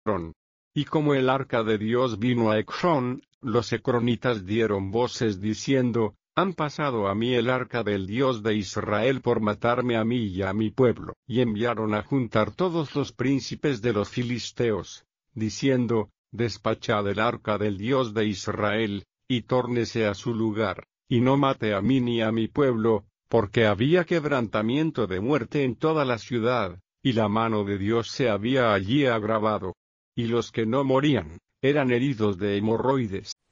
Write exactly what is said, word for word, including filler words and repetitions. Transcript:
Y como el arca de Dios vino a Ecrón, los ecronitas dieron voces diciendo: han pasado a mí el arca del Dios de Israel por matarme a mí y a mi pueblo. Y enviaron a juntar todos los príncipes de los filisteos, diciendo: despachad el arca del Dios de Israel, y tórnese a su lugar, y no mate a mí ni a mi pueblo, porque había quebrantamiento de muerte en toda la ciudad, y la mano de Dios se había allí agravado. Y los que no morían, eran heridos de hemorroides.